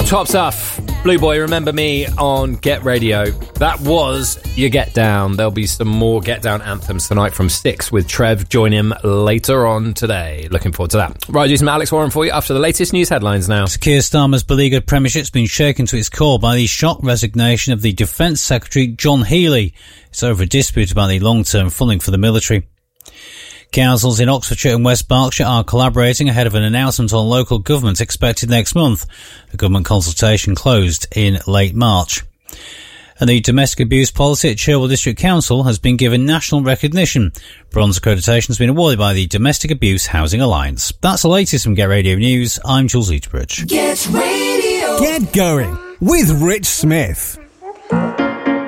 Top stuff. Blue Boy, Remember Me on Get Radio. That was your Get Down. There'll be some more Get Down anthems tonight from 6 with Trev. Join him later on today. Looking forward to that. Right, do some Alex Warren for you after the latest news headlines now. Keir Starmer's beleaguered premiership's been shaken to its core by the shock resignation of the Defence Secretary John Healey. It's over a dispute about the long-term funding for the military. Councils in Oxfordshire and West Berkshire are collaborating ahead of an announcement on local government expected next month. The government consultation closed in late March. And the domestic abuse policy at Cherwell District Council has been given national recognition. Bronze accreditation has been awarded by the Domestic Abuse Housing Alliance. That's the latest from Get Radio News. I'm Jules Eaterbridge. Get Radio. Get going with Rich Smith.